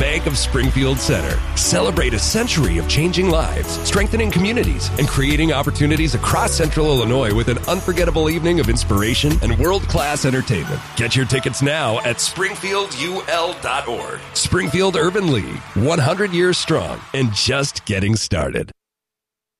Bank of Springfield Center. Celebrate a century of changing lives, strengthening communities, and creating opportunities across Central Illinois with an unforgettable evening of inspiration and world-class entertainment. Get your tickets now at springfieldul.org. Springfield Urban League, 100 years strong and just getting started.